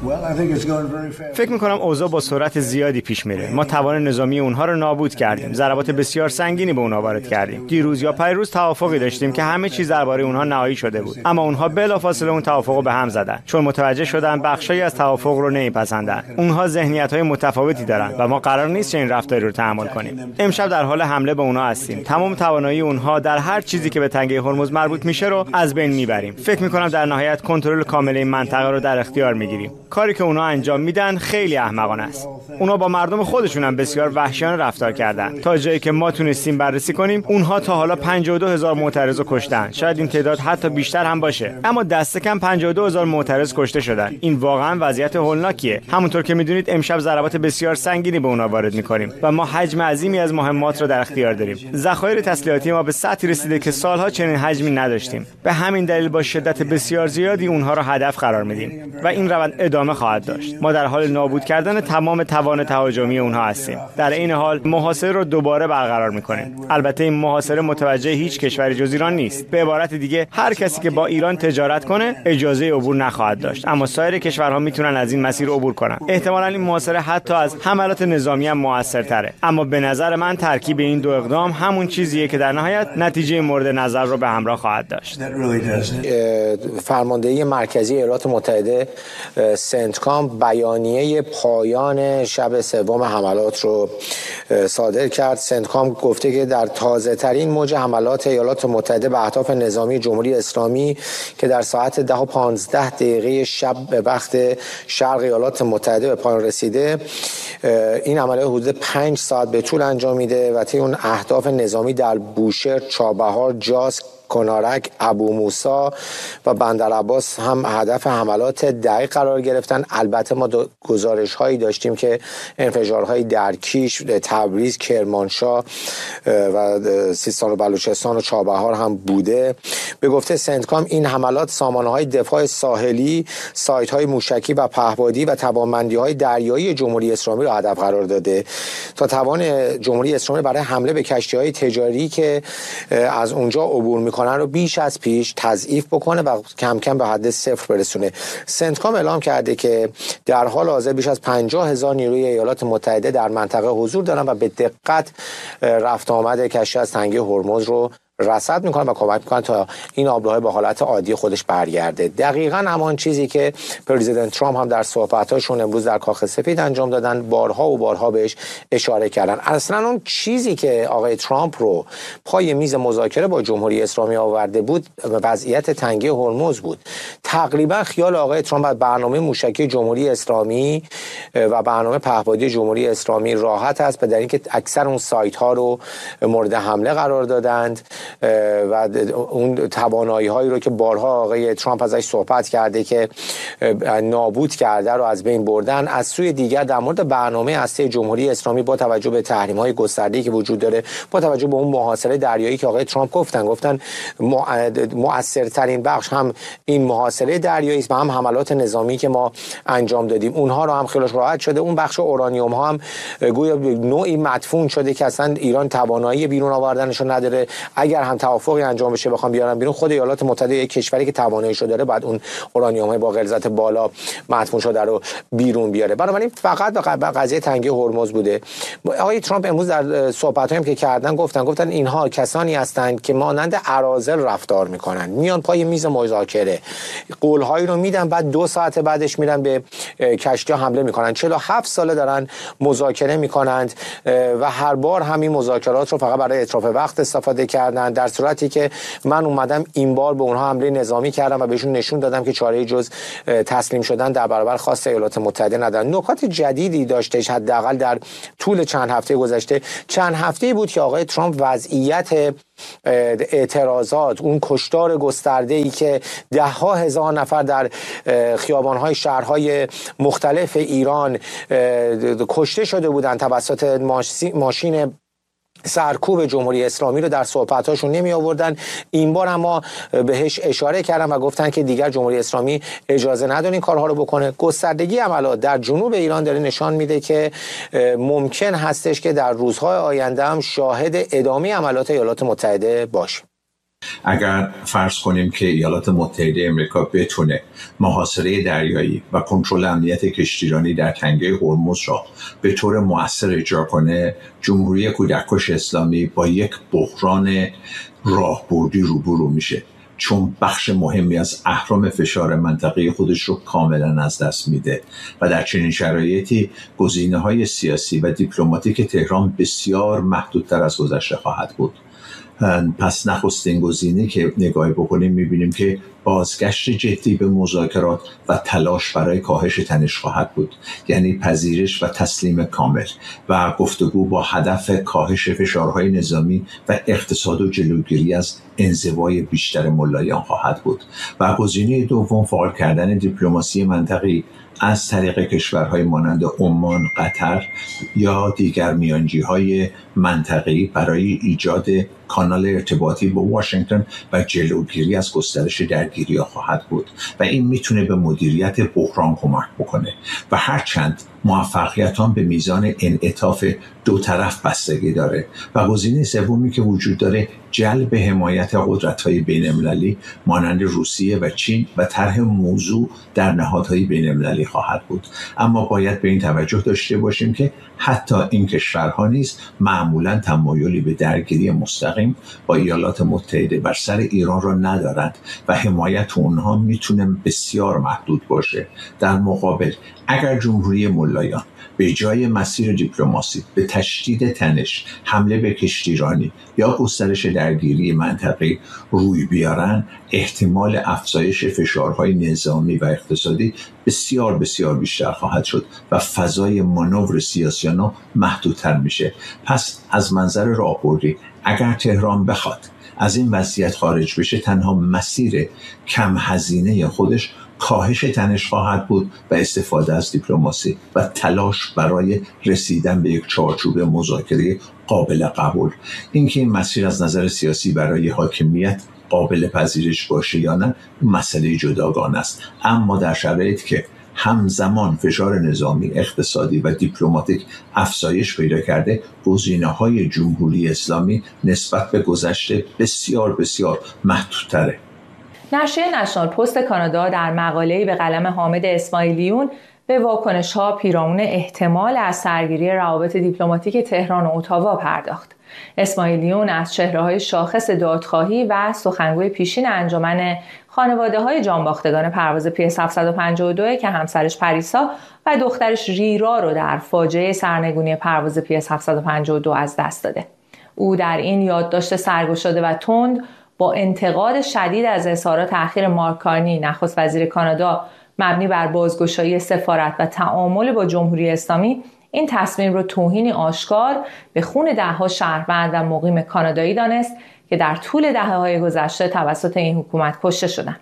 فکر می‌کنم اوضاع با سرعت زیادی پیش میره. ما توان نظامی اونها رو نابود کردیم. ضربات بسیار سنگینی به اونها وارد کردیم. دیروز یا پیروز توافقی داشتیم که همه چیز درباره اونها نهایی شده بود. اما اونها بلافاصله اون توافق رو به هم زدن. چون متوجه شدن بخشایی از توافق رو نمیپسندن. اونها ذهنیت‌های متفاوتی دارن و ما قرار نیست چنین رفتاری رو تحمل کنیم. امشب در حال حمله به اونها هستیم. تمام توانایی اونها در هر چیزی که به تنگه هرمز مربوط میشه رو از بین میبریم. فکر می‌کنم در نهایت کنترل کامل این منطقه رو در اختیار میگیریم. کاری که اونها انجام میدن خیلی احمقانه است. اونها با مردم خودشون هم بسیار وحشیانه رفتار کردن. تا جایی که ما تونستیم بررسی کنیم، اونها تا حالا 52000 معترض رو کشتن. شاید این تعداد حتی بیشتر هم باشه. اما دست کم 52000 معترض کشته شدن. این واقعا وضعیت هولناکیه. همونطور که میدونید امشب ضربات بسیار سنگینی به اونها وارد میکنیم و ما حجم عظیمی از مهمات رو در اختیار داریم. ذخایر تسلیحاتی ما به سطحی رسیده که سالها چنین حجمی نداشتیم. به همین دلیل با شدت بسیار زیادی اونها رو هدف قرار میدیم و این روند ادامه خواهد داشت. ما در حال نابود کردن تمام توان تهاجمی اونها هستیم. در این حال محاصره رو دوباره برقرار میکنیم. البته این محاصره متوجه هیچ کشوری جز ایران نیست. به عبارت دیگه هر کسی که با ایران تجارت کنه اجازه عبور نخواهد داشت، اما سایر کشورها میتونن از این مسیر عبور کنن. احتمالاً این محاصره حتی از حملات نظامی هم موثرتره. اما به نظر من ترکیب این دو اقدام همون چیزیه که در نهایت نتیجه مورد نظر رو به همراه خواهد داشت. فرماندهی مرکزی ایالات متحده سنتکام بیانیه پایان شب سوم حملات رو صادر کرد. سنتکام گفته که در تازه ترین موج حملات ایالات متحده به اهداف نظامی جمهوری اسلامی که در ساعت 10:15 شب به وقت شرق ایالات متحده به پایان رسیده، این عملیات حدود 5 ساعت به طول انجام میده و طی اون اهداف نظامی در بوشهر، چابهار، جاس، کنارک، ابو موسی و بندرعباس هم هدف حملات دقیق قرار گرفتن. البته ما گزارش هایی داشتیم که انفجارهای در کیش، تبریز، کرمانشاه و سیستان و بلوچستان و چابهار هم بوده. به گفته سنتکام این حملات سامانه های دفاع ساحلی، سایت های موشکی و پهپادی و توانمندی های دریایی جمهوری اسلامی را هدف قرار داده تا توان جمهوری اسلامی برای حمله به کشتی های تجاری که از اونجا عبور میکنن رو بیش از پیش تضعیف بکنه و کم کم به حد صفر برسونه. سنتکام اعلام کرده که در حال حاضر بیش از 50,000 نیروی ایالات متحده در منطقه حضور دارن و به دقت رفت آمد کشتی از تنگه هرمز رو رصد میکنن و کمک میکنن تا این آبراهای به حالت عادی خودش برگرده. دقیقاً همان چیزی که پرزیدنت ترامپ هم در صحبتاشون امروز در کاخ سفید انجام دادن، بارها و بارها بهش اشاره کردن. اصلا اون چیزی که آقای ترامپ رو پای میز مذاکره با جمهوری اسلامی آورده بود وضعیت تنگه هرمز بود. تقریبا خیال آقای ترامپ از برنامه موشکی جمهوری اسلامی و برنامه پهپادی جمهوری اسلامی راحت است، به دلیل اینکه اکثر اون سایت ها رو مورد حمله قرار دادند و اون توانایی هایی رو که بارها آقای ترامپ ازش صحبت کرده که نابود کرده رو از بین بردن. از سوی دیگر در مورد برنامه هسته جمهوری اسلامی با توجه به تحریم های گسترده‌ای که وجود داره، با توجه به اون محاصره دریایی که آقای ترامپ گفتن مؤثرترین بخش هم این محاصره دریایی است و هم حملات نظامی که ما انجام دادیم اونها رو هم خیلی راحت شده. اون بخش اورانیوم ها هم گویا نوعی مدفون شده که اصلا ایران توانایی بیرون آوردنش رو نداره. اگر هم توافقی انجام بشه بخوام بیارن بیرون، خود ایالات متحده یک کشوری که تواناییشو داره بعد اون اورانیوم های با غلظت بالا مدفون شده رو بیرون بیاره. بنابراین فقط قضیه تنگه هرمز بوده. آقای ترامپ امروز در صحبتایی که کردن گفتن اینها کسانی هستند که مانند اراذل رفتار میکنن، میان پای میز مذاکره، قولهایی رو میدن، بعد 2 ساعت بعدش میرن به کشتی‌ها حمله میکنن. 47 ساله دارن مذاکره میکنند و هر بار همین مذاکرات رو فقط برای اتلاف وقت استفاده کردن، در صورتی که من اومدم این بار به اونها حمله نظامی کردم و بهشون نشون دادم که چاره‌ای جز تسلیم شدن در برابر خواست ایالات متحده ندارن. نکات جدیدی داشتش، حداقل در طول چند هفته گذشته. چند هفته‌ای بود که آقای ترامپ وضعیت اعتراضات، اون کشتار گسترده‌ای که 10,000 نفر در خیابان‌های شهرهای مختلف ایران کشته شده بودند توسط ماشین سرکوب جمهوری اسلامی رو در صحبتاشون نمی آوردن. این بار اما بهش اشاره کردن و گفتن که دیگر جمهوری اسلامی اجازه نداره این کارها رو بکنه. گستردگی عملیات در جنوب ایران داره نشان میده که ممکن هستش که در روزهای آینده هم شاهد ادامه عملیات ایالات متحده باشیم. اگر فرض کنیم که ایالات متحده آمریکا بتونه محاصره دریایی و کنترل امنیت کشتیرانی در تنگه هرمز را به طور مؤثر اجرا کنه، جمهوری کودککش اسلامی با یک بحران راهبردی روبرو میشه، چون بخش مهمی از اهرم فشار منطقه خودش رو کاملا از دست میده و در چنین شرایطی گزینه‌های سیاسی و دیپلماتیک تهران بسیار محدودتر از گذشته خواهد بود. پس نخستین گزینه که نگاهی بکنیم میبینیم که بازگشت جدی به مذاکرات و تلاش برای کاهش تنش خواهد بود، یعنی پذیرش و تسلیم کامل و گفتگو با هدف کاهش فشارهای نظامی و اقتصاد و جلوگیری از انزوای بیشتر ملایان خواهد بود. و گزینه دوم فعال کردن دیپلماسی منطقی از طریق کشورهای مانند عمان، قطر یا دیگر میانجی‌های منطقه‌ای برای ایجاد کانال ارتباطی با واشنگتن و جلوگیری از گسترش درگیری‌ها خواهد بود و این میتونه به مدیریت بحران کمک بکنه و هرچند موفقیت آن به میزان انعطاف دو طرف بستگی داره. و گزینه سومی که وجود داره جلب حمایت قدرت‌های بین‌المللی مانند روسیه و چین و طرح موضوع در نهادهای بین‌المللی خواهد بود. اما باید به این توجه داشته باشیم که حتی این کشورها نیز معمولاً تمایلی به درگیری مستقیم با ایالات متحده بر سر ایران را ندارند و حمایت اونها میتونه بسیار محدود باشه. در مقابل اگر جمهوری ملایان به جای مسیر دیپلماسی به تشدید تنش، حمله به کشتیرانی یا گسترش درگیری منطقه‌ای روی بیارن، احتمال افزایش فشارهای نظامی و اقتصادی بسیار بسیار بیشتر خواهد شد و فضای مانور سیاسی آنها محدودتر میشه. پس از منظر راهبردی اگر تهران بخواد از این وضعیت خارج بشه، تنها مسیر کم هزینه خودش کاهش تنش خواهد بود و استفاده از دیپلماسی و تلاش برای رسیدن به یک چارچوب مذاکره قابل قبول. اینکه این مسیر از نظر سیاسی برای حاکمیت قابل پذیرش باشه یا نه مسئله جداگانه است، اما در شرایطی که همزمان فشار نظامی، اقتصادی و دیپلماتیک افزایش پیدا کرده، گزینه‌های جمهوری اسلامی نسبت به گذشته بسیار بسیار محدودتره. نشریه نشنال پست کانادا در مقاله‌ای به قلم حامد اسماعیلیون به واکنش‌ها پیرامون احتمال از سرگیری روابط دیپلماتیک تهران و اتاوا پرداخت. اسماعیلیون از چهره‌های شاخص دادخواهی و سخنگوی پیشین انجمن خانواده‌های جانباختگان پرواز PS 752 که همسرش پریسا و دخترش ریرا رو در فاجعه سرنگونی پرواز PS 752 از دست داده. او در این یادداشت سرگشاده و تند با انتقاد شدید از اظهارات تأخیر مارک کارنی، نخست وزیر کانادا، مبنی بر بازگشایی سفارت و تعامل با جمهوری اسلامی، این تصمیم رو توهینی آشکار به خون ده‌ها شهروند و مقیم کانادایی دانست که در طول دهه‌های گذشته توسط این حکومت کشته شدند.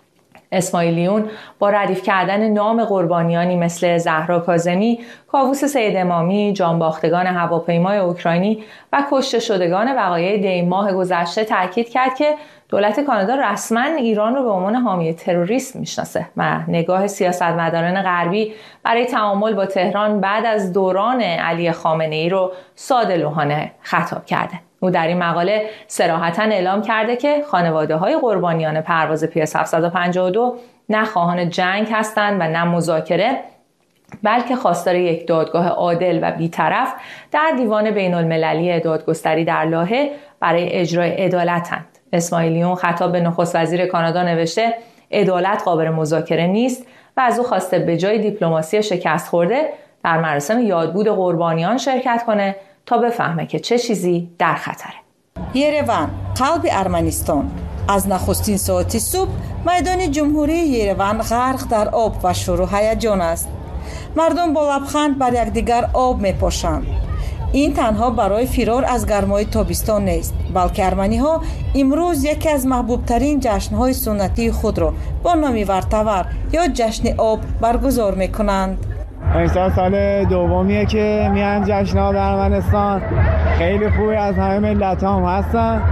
اسماعیلیون با ردیف کردن نام قربانیانی مثل زهرا کاظمی، کاووس سید امامی، جانباختگان هواپیمای اوکراینی و کشته شدگان وقایع دی ماه گذشته تاکید کرد که دولت کانادا رسما ایران رو به عنوان حامی تروریسم میشناسه و نگاه سیاستمداران غربی برای تعامل با تهران بعد از دوران علی خامنه‌ای رو ساده لوحانه خطاب کرده. او در این مقاله صراحتاً اعلام کرده که خانواده‌های قربانیان پرواز PS 752 نه خواهان جنگ هستند و نه مذاکره، بلکه خواستار یک دادگاه عادل و بی‌طرف در دیوان بین‌المللی دادگستری در لاهه برای اجرای عدالتند. اسماعیلیون خطاب به نخست وزیر کانادا نوشته عدالت قابل مذاکره نیست و از او خواسته به جای دیپلماسی شکست خورده در مراسم یادبود قربانیان شرکت کنه تا بفهمه که چه چیزی در خطره. یروان، قلب ارمنستان. از نخستین ساعت صبح میدان جمهوری یروان غرق در آب و شور و هیجان است. مردم با لبخند بر یکدیگر آب میپاشند. این تنها برای فرار از گرمای تابستان نیست، بلکه ارمنی‌ها امروز یکی از محبوب ترین جشن‌های سنتی خود را با نام ورتور یا جشن آب برگزار می‌کنند. امسال سال دومیه که میان جشن‌ها در ارمنستان. خیلی خوبی از همه ملت‌ها هم هستن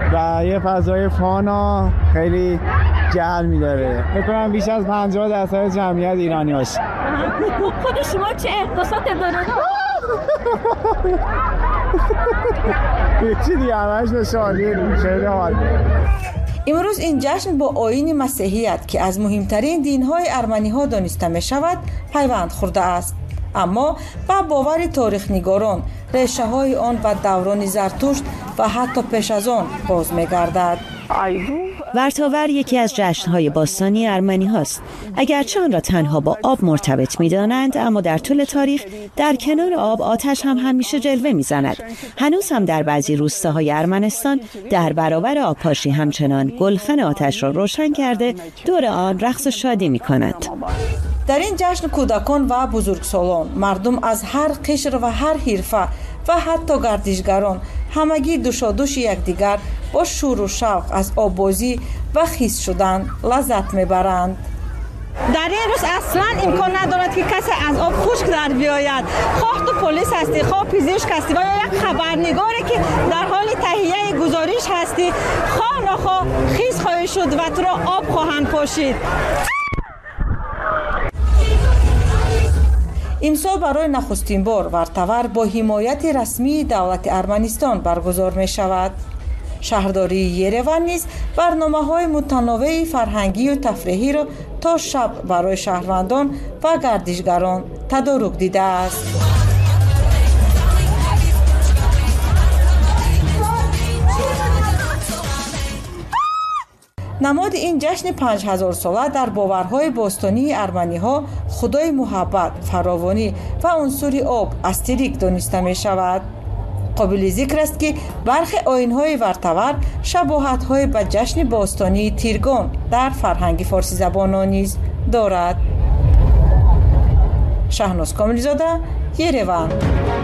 و یه فضای فان خیلی گرمی داره. فکر کنم بیش از 50% جمعیت ایرانی باشه. خود شما چه احساسات دارید؟ چی دیگه همش نشانیه خیلی حال. امروز این جشن با آیین مسیحیت که از مهمترین دین‌های ارمنی‌ها دانسته می‌شود پیوند خورده است، اما با باور تاریخ‌نگاران ریشه‌های آن به دوران زرتشت و حتی پیش از آن باز می‌گردد. ورتاور یکی از جشن‌های باستانی ارمنی هاست. اگرچه آن را تنها با آب مرتبط می‌دانند، اما در طول تاریخ در کنار آب آتش هم همیشه جلوه می‌زند. هنوز هم در بعضی روستاهای ارمنستان در برابر آبپاشی همچنان گلخن آتش را روشن کرده دور آن رقص و شادی می‌کنند. در این جشن کودکان و بزرگسالان، مردم از هر قشر و هر حرفه و حتی گردشگران همگی دوشادوش یکدیگر با شور و شوق از آببازی و خیس شدن لذت میبرند. در این روز اصلا امکان ندارد که کسی از آب خشک در بیاید. خواه تو پلیس هستی، خواه پزشک هستی و یا یک خبرنگاری که در حال تهیه گزارش هستی، خواه نخواه خیس خواهی شد و تو را آب خواهند پاشید. امسال برای نخستین بار ورتاور با حمایت رسمی دولت ارمنستان برگزار می شود. شهرداری یروان نیز برنامه‌های متنوع فرهنگی و تفریحی را تا شب برای شهروندان و گردشگران تدارک دیده است. نماد این جشن 5000 ساله در باورهای باستانی ارمنی‌ها خدای محبت، فراوانی و عنصر آب استریک دانسته می شود. قابل ذکر است که برخی آیین‌های ورتاور شباهت‌های به جشن باستانی تیرگان در فرهنگ فارسی زبانان نیز دارد. شهناز کاملزاده، یروان.